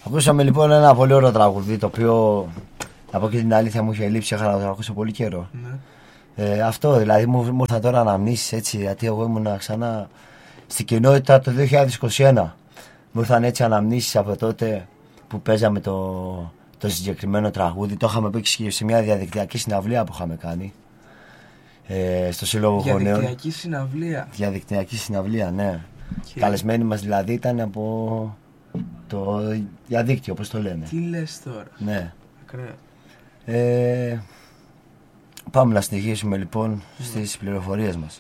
Ακούσαμε λοιπόν ένα πολύ ωραίο τραγούδι, το οποίο από και την αλήθεια μου είχε λείψει, είχα να το ακούσω πολύ καιρό. Ναι. Αυτό δηλαδή μου ήρθαν τώρα αναμνήσεις έτσι, γιατί εγώ ήμουν ξανά στην κοινότητα το 2021. Μου ήρθαν έτσι αναμνήσεις από τότε που παίζαμε το συγκεκριμένο τραγούδι. Το είχαμε παίξει σε μια διαδικτυακή συναυλία που είχαμε κάνει. Στο Σύλλογο Γονέων. Διαδικτυακή συναυλία. Διαδικτυακή συναυλία, ναι. Και... καλεσμένοι μας δηλαδή ήταν από το διαδίκτυο, όπως το λένε. Τι λες τώρα. Ναι. Ακραία. Πάμε να συνεχίσουμε λοιπόν στις πληροφορίες μας.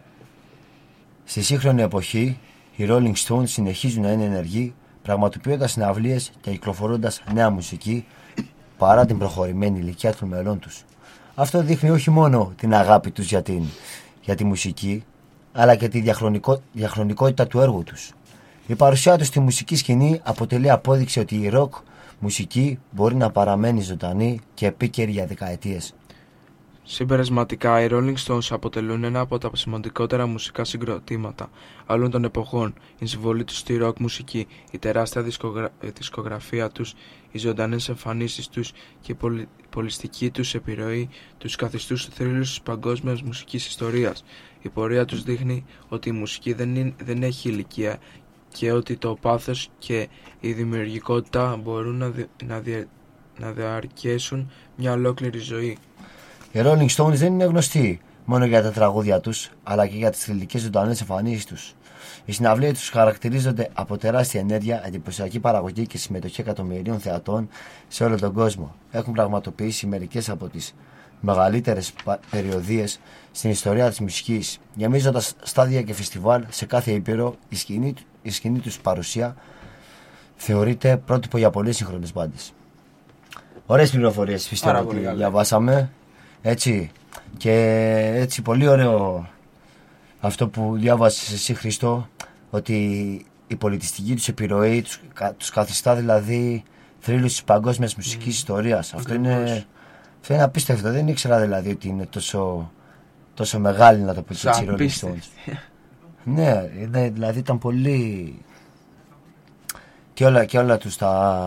Στη σύγχρονη εποχή, οι Rolling Stones συνεχίζουν να είναι ενεργοί, πραγματοποιώντας συναυλίες και κυκλοφορώντας νέα μουσική παρά την προχωρημένη ηλικία των μελών τους. Αυτό δείχνει όχι μόνο την αγάπη τους για τη μουσική, αλλά και τη διαχρονικότητα του έργου τους. Η παρουσία τους στη μουσική σκηνή αποτελεί απόδειξη ότι η rock μουσική μπορεί να παραμένει ζωντανή και επίκαιρη για δεκαετίες. Συμπερασματικά, οι Rolling Stones αποτελούν ένα από τα σημαντικότερα μουσικά συγκροτήματα όλων των εποχών. Η συμβολή τους στη rock μουσική, η τεράστια δισκογραφία τους, οι ζωντανές εμφανίσεις τους και η πολιστική τους επιρροή τους καθιστούν θρύλους της παγκόσμιας μουσικής ιστορίας. Η πορεία τους δείχνει ότι η μουσική δεν έχει ηλικία και ότι το πάθος και η δημιουργικότητα μπορούν να διαρκέσουν μια ολόκληρη ζωή. Οι Rolling Stones δεν είναι γνωστοί μόνο για τα τραγούδια τους, αλλά και για τις θρυλικές ζωντανές εμφανίσεις τους. Οι συναυλίες τους χαρακτηρίζονται από τεράστια ενέργεια, εντυπωσιακή παραγωγή και συμμετοχή εκατομμυρίων θεατών σε όλο τον κόσμο. Έχουν πραγματοποιήσει μερικές από τις μεγαλύτερες περιοδίες στην ιστορία της μουσικής, γεμίζοντας στάδια και φεστιβάλ σε κάθε ήπειρο. Η σκηνή τους παρουσία θεωρείται πρότυπο για πολλές σύγχρονες μπάντες. Ωραίες πληροφορίες πιστεύω ότι διαβάσαμε. Έτσι, και έτσι πολύ ωραίο αυτό που διάβασες εσύ, Χριστό, ότι η πολιτιστική τους επιρροή τους καθιστά δηλαδή θρύλους της παγκόσμιας μουσικής ιστορίας. Αυτό είναι απίστευτο. Δεν ήξερα δηλαδή ότι είναι τόσο μεγάλη, να το πω έτσι, η Rolling Stones. Ναι, δηλαδή ήταν πολύ... και όλα τους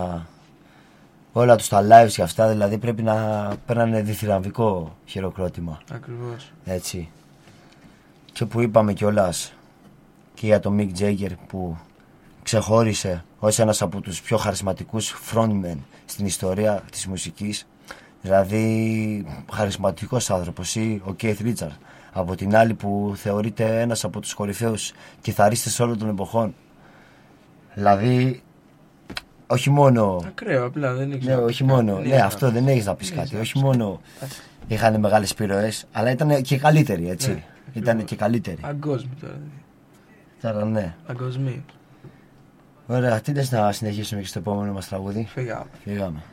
τα lives και αυτά, δηλαδή πρέπει να παίρνανε διθυραμβικό χειροκρότημα. Ακριβώς. Έτσι. Και που είπαμε κιόλας και για τον Mick Jagger, που ξεχώρισε ως ένας από τους πιο χαρισματικούς frontmen στην ιστορία της μουσικής. Δηλαδή χαρισματικός άνθρωπος, ή ο Keith Richards από την άλλη, που θεωρείται ένας από τους κορυφαίους κιθαρίστες όλων των εποχών. Δηλαδή όχι μόνο. Ακραίο, απλά δεν έχεις. Ναι, όχι μόνο. Ναι, αυτό δεν έχεις να πεις κάτι. Όχι μόνο είχαν μεγάλες επιρροές, αλλά ήταν και καλύτεροι, έτσι. Ναι, ήταν και καλύτεροι. Παγκόσμιο τώρα. Τώρα, ναι. Παγκοσμίω. Ωραία, τι λες να συνεχίσουμε και στο επόμενο μας τραγούδι. Φύγαμε.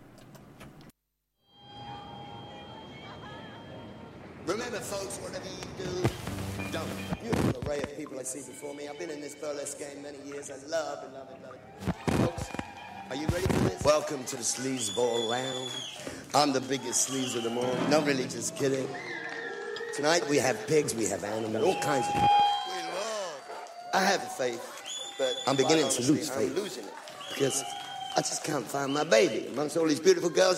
Remember, folks, whatever you do, don't. Beautiful array of people I see before me. I've been in this burlesque game many years. I love it. Folks, are you ready for this? Welcome to the sleazeball round. I'm the biggest sleaze of them all. No, really, just kidding. Tonight we have pigs, we have animals, all kinds of... I have faith, but I'm beginning to lose faith. I'm losing it. Because I just can't find my baby amongst all these beautiful girls.